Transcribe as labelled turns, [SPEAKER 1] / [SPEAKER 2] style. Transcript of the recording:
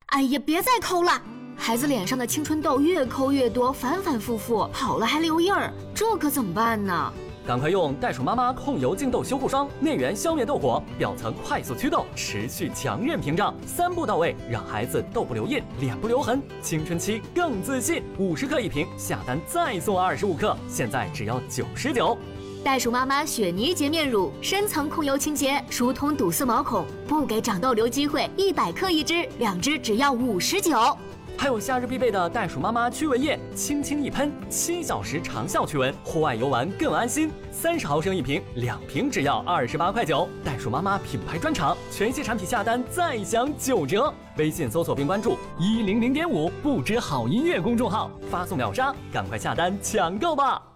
[SPEAKER 1] 哎呀，别再抠了！孩子脸上的青春痘越抠越多，反反复复，好了还留印儿，这可怎么办呢？
[SPEAKER 2] 赶快用袋鼠妈妈控油净痘修护霜，内源消灭痘火，表层快速祛痘，持续强韧屏障，3步到位，让孩子痘不留印，脸不留痕，青春期更自信。50克一瓶，下单再送25克，现在只要99。
[SPEAKER 1] 袋鼠妈妈雪泥洁面乳，深层控油清洁，疏通堵塞毛孔，不给长痘留机会，100克一支，2支只要59。
[SPEAKER 2] 还有夏日必备的袋鼠妈妈驱蚊液，轻轻一喷，7小时长效驱蚊，户外游玩更安心。30毫升一瓶，2瓶只要28块9。袋鼠妈妈品牌专场，全系产品下单再享9折。微信搜索并关注100.5不知好音乐公众号，发送秒杀，赶快下单抢购吧。